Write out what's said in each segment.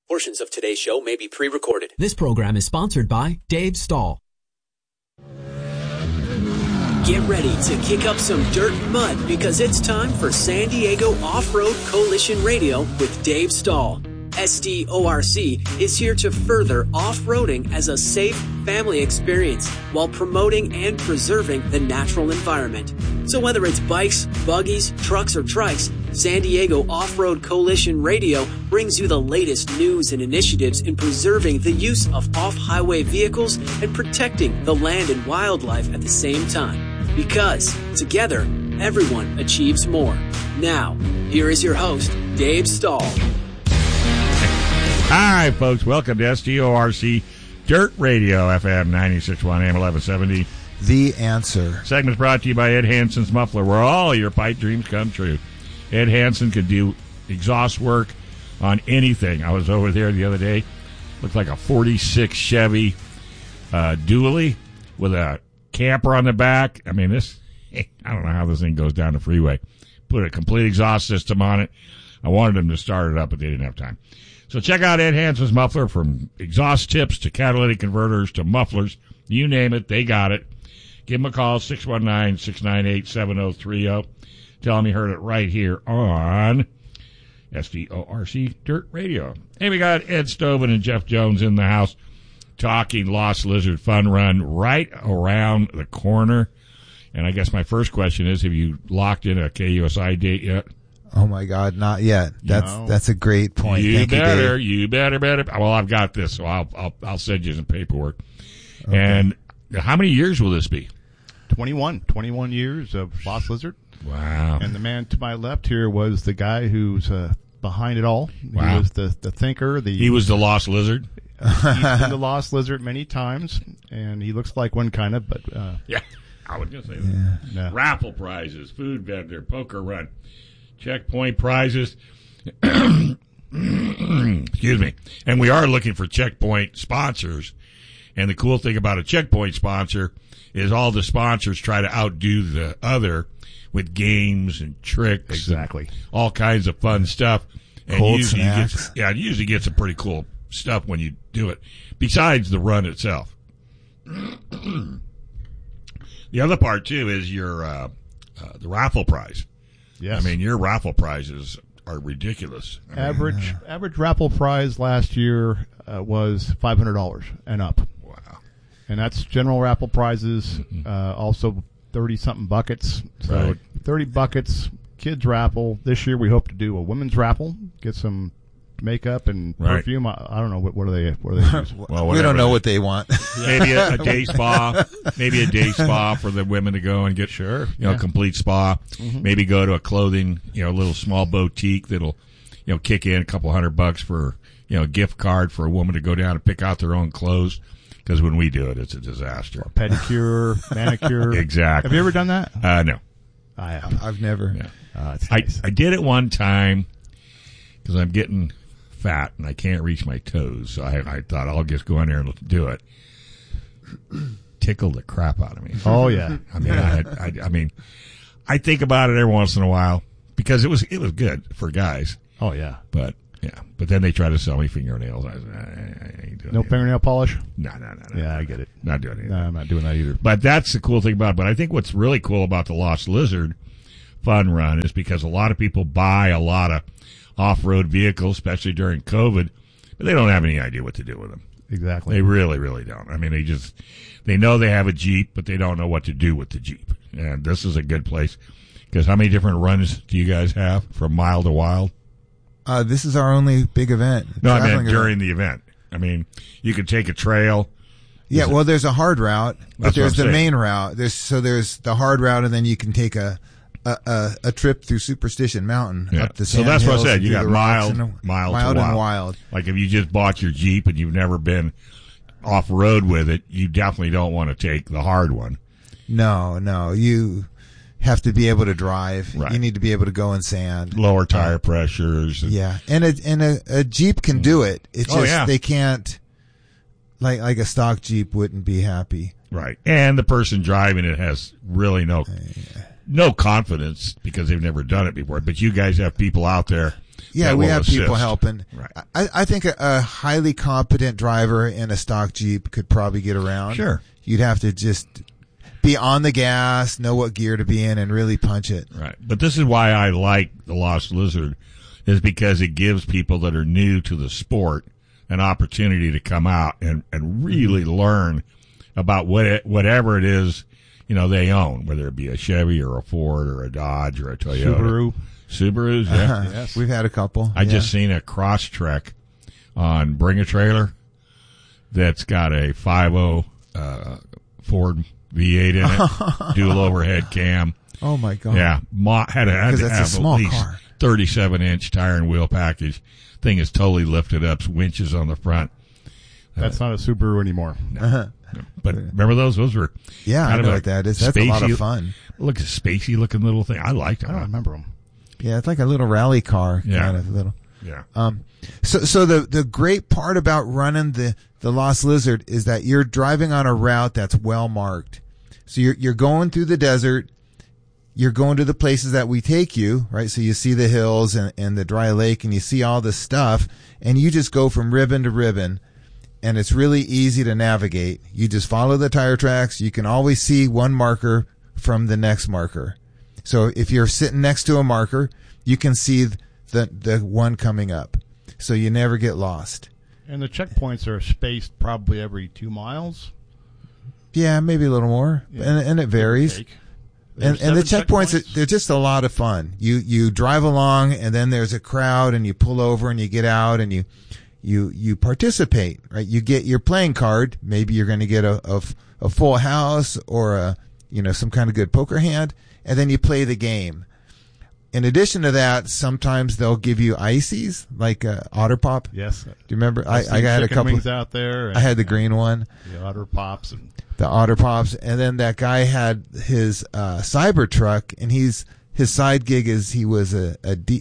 Portions of today's show may be pre-recorded. This program is sponsored by Dave Stahl. Get ready to kick up some dirt and mud because it's time for San Diego Off-Road Coalition Radio with Dave Stahl. SDORC is here to further off-roading as a safe family experience while promoting and preserving the natural environment. So whether it's bikes, buggies, trucks, or trikes, San Diego Off-Road Coalition Radio brings you the latest news and initiatives in preserving the use of off-highway vehicles and protecting the land and wildlife at the same time. Because together, everyone achieves more. Now, here is your host, Dave Stahl. Hi, folks. Welcome to SDORC Dirt Radio, FM 96.1 AM 1170. The Answer. Segment's brought to you by Ed Hansen's Muffler, where all your pipe dreams come true. Ed Hansen could do exhaust work on anything. I was over there the other day. Looked like a 46 Chevy dually with a camper on the back. I mean, I don't know how this thing goes down the freeway. Put a complete exhaust system on it. I wanted them to start it up, but they didn't have time. So check out Ed Hansen's Muffler, from exhaust tips to catalytic converters to mufflers. You name it, they got it. Give them a call, 619-698-7030. Tell them you heard it right here on SDORC Dirt Radio. Hey, we got Ed Stovin and Jeff Jones in the house talking Lost Lizard Fun Run right around the corner. And I guess my first question is, have you locked in a KUSI date yet? Oh my God, not yet. That's a great point. Thank You better. Well, I've got this, so I'll send you some paperwork. Okay. And how many years will this be? 21 years of Lost Lizard. Wow. And the man to my left here was the guy who's behind it all. Wow. He was the thinker. He was the Lost Lizard. He's been the Lost Lizard many times, and he looks like one kind of, but yeah, I was gonna say that. Yeah. Raffle prizes, food vendor, poker run, checkpoint prizes. Excuse me. And we are looking for checkpoint sponsors. And the cool thing about a checkpoint sponsor is all the sponsors try to outdo the other with games and tricks. Exactly. And all kinds of fun stuff. And Cold usually snacks. it usually gets some pretty cool stuff when you do it, besides the run itself. The other part, too, is your the raffle prize. Yes. I mean, your raffle prizes are ridiculous. Average raffle prize last year was $500 and up. Wow. And that's general raffle prizes, also 30-something buckets. So Right. 30 buckets, kids raffle. This year we hope to do a women's raffle, get some makeup and perfume. I don't know, what do they use? Well, we don't know what they want. Maybe a day spa. Maybe a day spa for the women to go and get complete spa. Mm-hmm. Maybe go to a clothing, a little small boutique that'll, kick in a couple $100 for, a gift card for a woman to go down and pick out their own clothes. Because when we do it, it's a disaster. Pedicure, manicure. Exactly. Have you ever done that? No. I have. I've never. Yeah. It's nice. I did it one time because I'm getting fat and I can't reach my toes. So I thought I'll just go in there and do it. Tickled the crap out of me. Oh yeah. I mean, I think about it every once in a while because it was good for guys. Oh yeah. But then they try to sell me fingernails. I ain't doing No fingernail polish? No. Yeah, I get it. Not doing anything. No, I'm not doing that either. But that's the cool thing about it. But I think what's really cool about the Lost Lizard Fun Run is because a lot of people buy a lot of off-road vehicles, especially during COVID, but they don't have any idea what to do with them. Exactly. They really, really don't. I mean, they know they have a Jeep, but they don't know what to do with the Jeep. And this is a good place because how many different runs do you guys have from Mile to Wild? This is our only big event. No, I meant during the event. I mean, you could take a trail. Yeah, well, there's a hard route, but there's the saying. main route. There's the hard route, and then you can take a trip through Superstition Mountain up the sand So that's hills what I said. You got mild to wild. Like if you just bought your Jeep and you've never been off road with it, you definitely don't want to take the hard one. No, you have to be able to drive. Right. You need to be able to go in sand. Lower tire pressures. And a Jeep can do it. It's just they can't. Like a stock Jeep wouldn't be happy. Right. And the person driving it has really no confidence because they've never done it before. But you guys have people out there Yeah, we have people assist. helping. Right. I think a highly competent driver in a stock Jeep could probably get around. Sure. You'd have to just be on the gas, know what gear to be in, and really punch it. Right. But this is why I like the Lost Lizard, is because it gives people that are new to the sport an opportunity to come out and really learn about whatever it is, they own, whether it be a Chevy or a Ford or a Dodge or a Toyota. Subarus, yeah. Yes. We've had a couple. I just seen a Crosstrek on Bring a Trailer that's got a 5.0 Ford V8 in it, dual overhead cam. Oh my God! Yeah, had to have at least 37-inch tire and wheel package. Thing is totally lifted up, winches on the front. That's not a Subaru anymore. No. But remember those? Those were I know what that is. That's a lot of fun. Look, a spacey looking little thing. I liked it. I don't remember them. Yeah, it's like a little rally car kind of little. Yeah. So the great part about running the Lost Lizard is that you're driving on a route that's well marked. So you're going through the desert. You're going to the places that we take you, right? So you see the hills and the dry lake, and you see all this stuff, and you just go from ribbon to ribbon, and it's really easy to navigate. You just follow the tire tracks. You can always see one marker from the next marker. So if you're sitting next to a marker, you can see the one coming up. So you never get lost. And the checkpoints are spaced probably every 2 miles. Yeah, maybe a little more, and it varies. And the checkpoints, they're just a lot of fun. You drive along, and then there's a crowd, and you pull over, and you get out, and you participate, right? You get your playing card. Maybe you're going to get a full house or some kind of good poker hand, and then you play the game. In addition to that, sometimes they'll give you ices like Otter Pop. Yes. Do you remember? I had a couple wings out there. I had the green one. The Otter Pops. The Otter Pops, and then that guy had his Cybertruck, and his side gig is he's a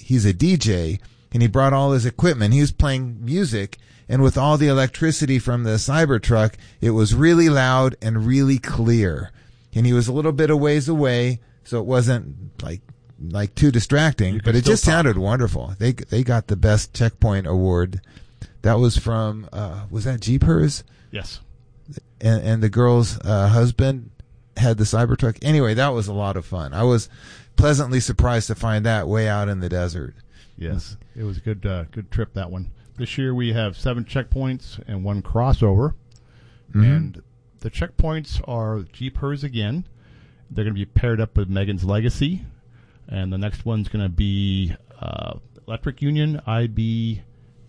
DJ, and he brought all his equipment. He was playing music, and with all the electricity from the Cybertruck, it was really loud and really clear. And he was a little bit of ways away, so it wasn't like too distracting, but it just sounded wonderful. They got the best checkpoint award. That was from was that Jeepers? Yes. And the girl's husband had the Cybertruck. Anyway, that was a lot of fun. I was pleasantly surprised to find that way out in the desert. Yes, it was a good trip, that one. This year we have 7 checkpoints and 1 crossover. Mm-hmm. And the checkpoints are Jeepers again. They're going to be paired up with Megan's Legacy. And the next one's going to be Electric Union IBEW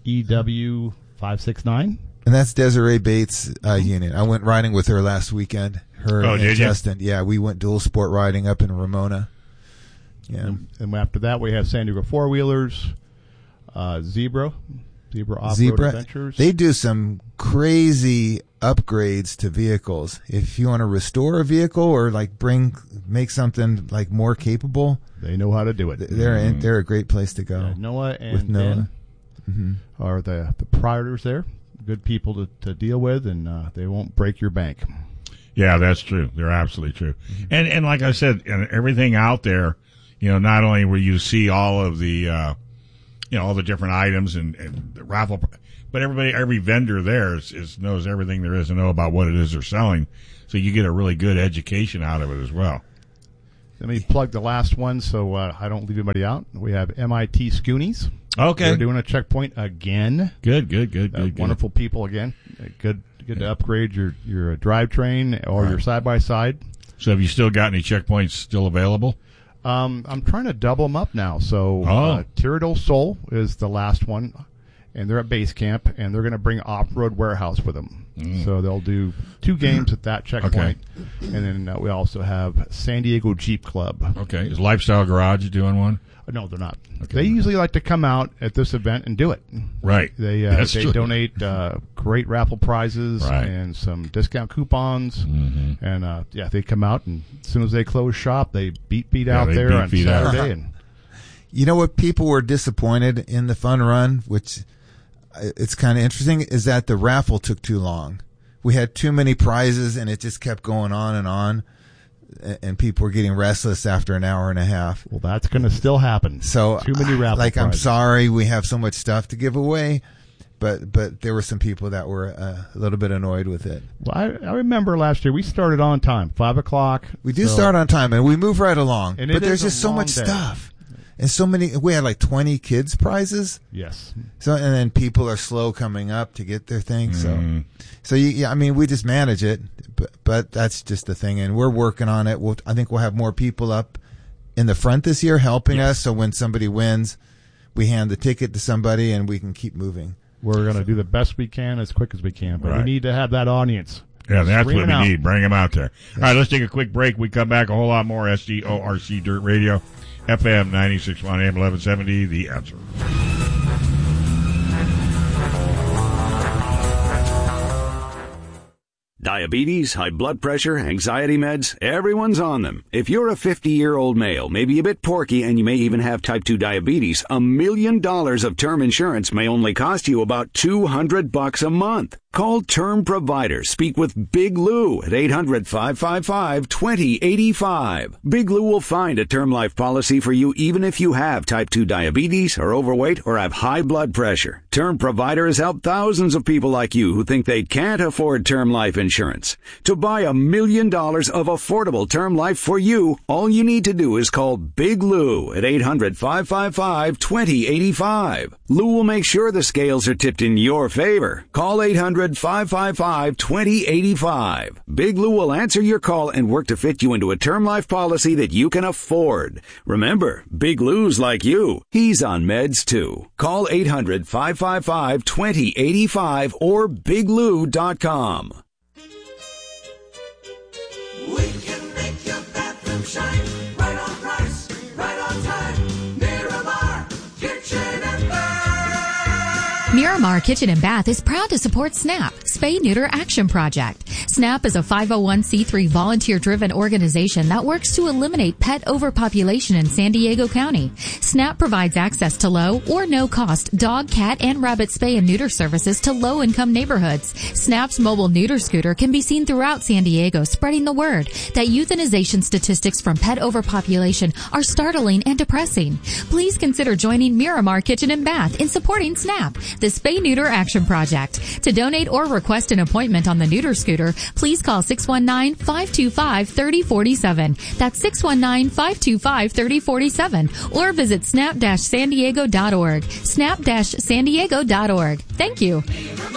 569. And that's Desiree Bates' unit. I went riding with her last weekend. Her and Justin. Yeah, we went dual sport riding up in Ramona. Yeah. And after that, we have San Diego Four-Wheelers, Zebra Off-Road Adventures. They do some crazy upgrades to vehicles. If you want to restore a vehicle or make something more capable, they know how to do it. They're a great place to go. Yeah, Noah and Ben are the proprietors there. Good people to deal with, and they won't break your bank. Yeah, that's true. They're absolutely true. Mm-hmm. And like I said, and everything out there, not only will you see all of the, all the different items and the raffle, but every vendor there knows everything there is to know about what it is they're selling. So you get a really good education out of it as well. Let me plug the last one so I don't leave anybody out. We have MIT Scoonies. Okay. They're doing a checkpoint again. Good. Wonderful people again. Good to upgrade your drivetrain or your side-by-side. So have you still got any checkpoints still available? I'm trying to double them up now. So Tierra del Sol is the last one, and they're at base camp, and they're going to bring Off-Road Warehouse with them. So they'll do 2 games at that checkpoint. Okay. And then we also have San Diego Jeep Club. Okay. Is Lifestyle Garage doing one? No, they're not. Okay. They usually like to come out at this event and do it. Right. They donate great raffle prizes and some discount coupons. Mm-hmm. And they come out, and as soon as they close shop, they beat out there on Saturday. And you know what? People were disappointed in the fun run, which it's kind of interesting, is that the raffle took too long. We had too many prizes, and it just kept going on and on. and people were getting restless after an hour and a half. Well, that's going to still happen. So, too many raffle I'm prizes. sorry we have so much stuff to give away, but there were some people that were a little bit annoyed with it. Well, I remember last year we started on time, 5:00. We do start on time, and we move right along. And but there's is a just so long much day. stuff. And so many, we had like 20 kids prizes. Yes. So, and then people are slow coming up to get their things. So I mean, we just manage it, but that's just the thing. And we're working on it. I think we'll have more people up in the front this year helping us. So when somebody wins, we hand the ticket to somebody and we can keep moving. We're going to do the best we can as quick as we can, but Right. we need to have that audience. Yeah, that's what Screaming we out. need. Bring them out there. All right, let's take a quick break. We come back a whole lot more. SDORC Dirt Radio, FM 96.1 AM 1170. The Answer. Diabetes, high blood pressure, anxiety meds, everyone's on them. If you're a 50-year-old male, maybe a bit porky, and you may even have type 2 diabetes, $1 million of term insurance may only cost you about $200 a month. Call Term Provider. Speak with Big Lou at 800-555-2085. Big Lou will find a term life policy for you even if you have type 2 diabetes, are overweight, or have high blood pressure. Term Provider has helped thousands of people like you who think they can't afford term life insurance. To buy $1 million of affordable term life for you, all you need to do is call Big Lou at 800-555-2085. Lou will make sure the scales are tipped in your favor. Call 800-555-2085. Big Lou will answer your call and work to fit you into a term life policy that you can afford. Remember, Big Lou's like you. He's on meds too. Call 800-555-2085 or biglou.com. We can make your bathroom shine. Right on price, right on time. Miramar Kitchen and Bath. Miramar Kitchen and Bath is proud to support SNAP, Spay Neuter Action Project. SNAP is a 501c3 volunteer-driven organization that works to eliminate pet overpopulation in San Diego County. SNAP provides access to low or no-cost dog, cat, and rabbit spay and neuter services to low-income neighborhoods. SNAP's mobile neuter scooter can be seen throughout San Diego, spreading the word that euthanization statistics from pet overpopulation are startling and depressing. Please consider joining Miramar Kitchen and Bath in supporting SNAP, the Spay Neuter Action Project. To donate or request an appointment on the neuter scooter, please call 619-525-3047. That's 619-525-3047. Or visit snap-sandiego.org. Snap-sandiego.org. Thank you.